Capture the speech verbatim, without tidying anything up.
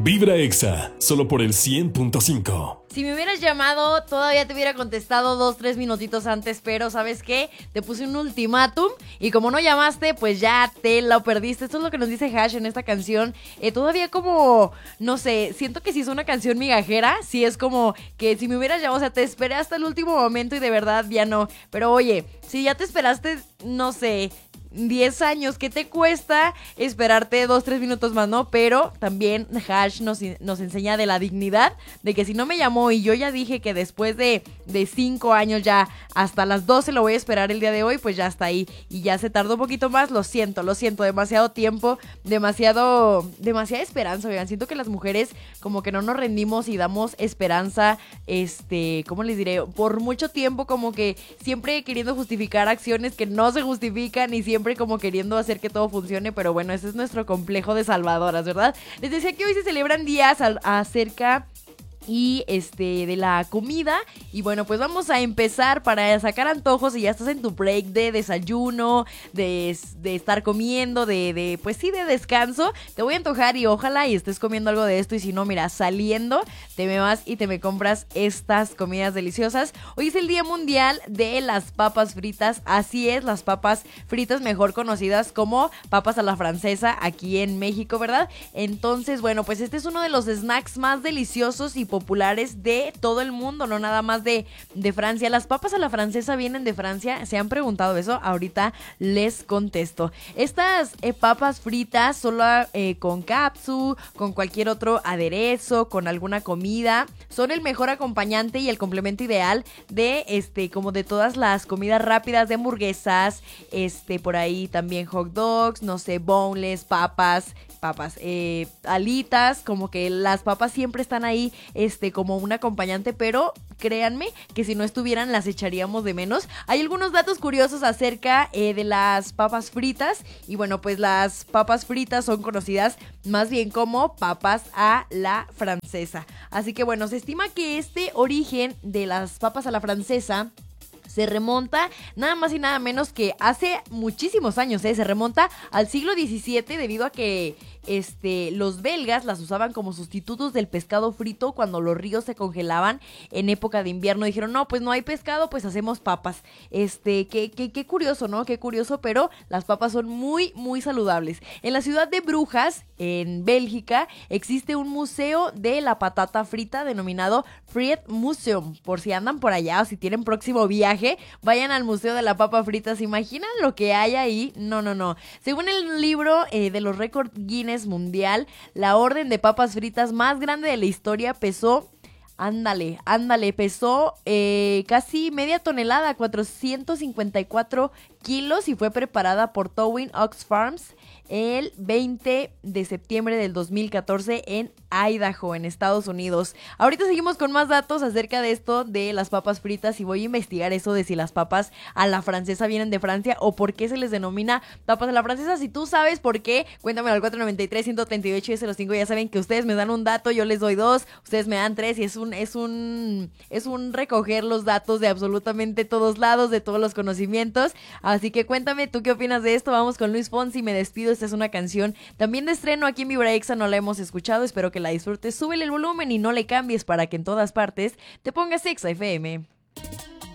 Vibra Exa, solo por el cien punto cinco. Si me hubieras llamado, todavía te hubiera contestado dos, tres minutitos antes, pero ¿sabes qué? Te puse un ultimátum y como no llamaste, pues ya te lo perdiste. Esto es lo que nos dice Hash en esta canción. Eh, todavía como, no sé, siento que si es una canción migajera, si es como que si me hubieras llamado, o sea, te esperé hasta el último momento y de verdad ya no. Pero oye, si ya te esperaste, no sé, diez años, ¿qué te cuesta esperarte dos, tres minutos más, no? Pero también Hash nos, nos enseña de la dignidad, de que si no me llamó y yo ya dije que después de, de cinco años ya hasta las doce lo voy a esperar el día de hoy, pues ya está ahí. Y ya se tardó un poquito más, lo siento, lo siento, demasiado tiempo, demasiado, demasiada esperanza, oigan, siento que las mujeres como que no nos rendimos y damos esperanza, este, ¿cómo les diré? Por mucho tiempo como que siempre queriendo justificar acciones que no se justifican y siempre como queriendo hacer que todo funcione, pero bueno, ese es nuestro complejo de salvadoras, ¿verdad? Les decía que hoy se celebran días al, acerca y este de la comida y bueno, pues vamos a empezar para sacar antojos y ya estás en tu break de desayuno, de, de estar comiendo, de, de pues sí, de descanso, te voy a antojar y ojalá y estés comiendo algo de esto y si no, mira, saliendo te me vas y te me compras estas comidas deliciosas. Hoy es el Día Mundial de las Papas Fritas, así es, las papas fritas mejor conocidas como papas a la francesa aquí en México, ¿verdad? Entonces, bueno, pues este es uno de los snacks más deliciosos y populares de todo el mundo, no nada más de, de Francia. Las papas a la francesa vienen de Francia, ¿se han preguntado eso? Ahorita les contesto. Estas eh, papas fritas solo eh, con capsu, con cualquier otro aderezo, con alguna comida, son el mejor acompañante y el complemento ideal de este, como de todas las comidas rápidas de hamburguesas, este, por ahí también hot dogs, no sé, boneless, papas, papas, eh, alitas, como que las papas siempre están ahí, este, como un acompañante, pero créanme que si no estuvieran las echaríamos de menos. Hay algunos datos curiosos acerca eh, de las papas fritas y bueno, pues las papas fritas son conocidas más bien como papas a la francesa. Así que bueno, se estima que este origen de las papas a la francesa se remonta nada más y nada menos que hace muchísimos años, ¿eh? Se remonta al siglo diecisiete debido a que este, los belgas las usaban como sustitutos del pescado frito cuando los ríos se congelaban en época de invierno. Dijeron, no, pues no hay pescado, pues hacemos papas. Este, qué, qué, qué curioso, ¿no? Qué curioso, pero las papas son muy, muy saludables. En la ciudad de Brujas, en Bélgica, existe un museo de la patata frita denominado Fried Museum. Por si andan por allá o si tienen próximo viaje, vayan al Museo de la Papa Frita. ¿Se imaginan lo que hay ahí? No, no, no. Según el libro eh, de los récords Guinness Mundial, la orden de papas fritas más grande de la historia pesó, ándale, ándale, pesó eh, casi media tonelada, cuatrocientos cincuenta y cuatro kilos y fue preparada por Towing Ox Farms el veinte de septiembre del dos mil catorce en Idaho, en Estados Unidos. Ahorita seguimos con más datos acerca de esto de las papas fritas y voy a investigar eso de si las papas a la francesa vienen de Francia o por qué se les denomina papas a la francesa. Si tú sabes por qué, cuéntamelo al cuatro nueve tres, uno tres ocho y cero cinco. Ya saben que ustedes me dan un dato, yo les doy dos, ustedes me dan tres y es un, es un, es un recoger los datos de absolutamente todos lados, de todos los conocimientos. Así que cuéntame tú qué opinas de esto. Vamos con Luis Fonsi, me despido. Esta es una canción también de estreno aquí en Vibra Exa, no la hemos escuchado, espero que la disfrutes. Súbele el volumen y no le cambies para que en todas partes te pongas Exa F M.